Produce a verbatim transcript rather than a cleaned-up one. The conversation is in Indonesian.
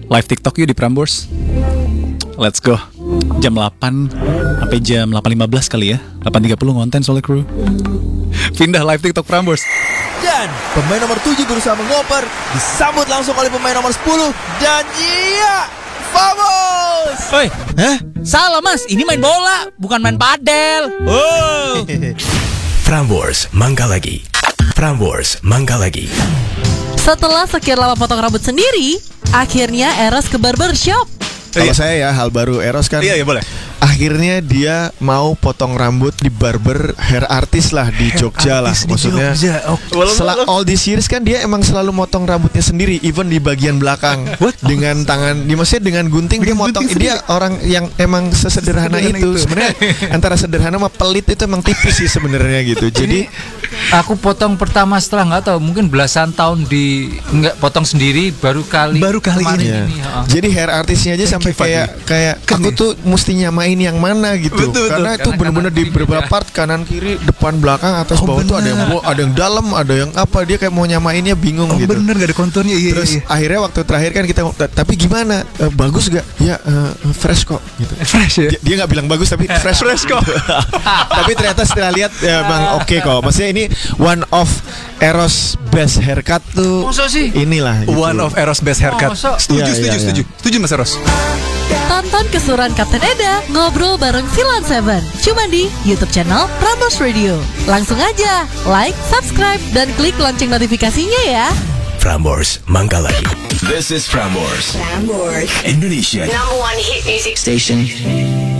live TikTok yuk di Prambors. Let's go. Jam delapan sampai jam delapan lima belas kali ya. delapan tiga puluh ngonten soalnya kru. Pindah live TikTok Prambors. Dan pemain nomor tujuh berusaha mengoper, disambut langsung oleh pemain nomor sepuluh. Dan iya, vamos. Oi, hah? Salah mas, ini main bola, bukan main padel. Oh. Prambors mangga lagi. Prambors mangga lagi. Setelah sekian lama potong rambut sendiri, akhirnya Eros ke barbershop. Kalau saya ya hal baru Eros kan. Iya, iya boleh. Akhirnya dia mau potong rambut di barber hair artist lah di Jogja lah. Maksudnya setelah all these years kan dia emang selalu motong rambutnya sendiri, even di bagian belakang. Dengan tangan, di maksudnya dengan gunting dia motong. Dia orang yang emang sesederhana itu. Sebenarnya antara sederhana sama pelit itu emang tipis sih sebenarnya gitu. Jadi aku potong pertama setelah nggak tahu mungkin belasan tahun di nggak potong sendiri baru kali baru kali ini. Ya. ini oh. Jadi hair artistnya aja sampai kayak kayak aku tuh mesti nyamain yang mana gitu. Betul, karena betul. itu benar-benar di beberapa part, kanan kiri depan belakang atas Oh, bawah tuh ada bener. yang bo- ada yang dalam, ada yang apa, dia kayak mau nyamainnya bingung Oh gitu. bener gak ada konturnya. Iya, Terus iya. akhirnya waktu terakhir kan kita tapi gimana? E, bagus gak? Ya e, fresh kok gitu. Fresh ya. Dia, dia gak bilang bagus tapi fresh fresh kok. Tapi ternyata setelah lihat ya emang oke okay kok. Maksudnya ini one of Eros best haircut tuh. Masa sih? Inilah gitu. One of Eros best haircut. Oh, masa? Setuju, Iya, setuju, iya, setuju. Setuju Mas Eros. Tonton keseruan Kapten Eda ngobrol bareng Silan Seven cuma di YouTube channel Prambors Radio. Langsung aja like, subscribe, dan klik lonceng notifikasinya ya. Prambors mangga lagi. This is Prambors. Prambors, Indonesia number one hit music station.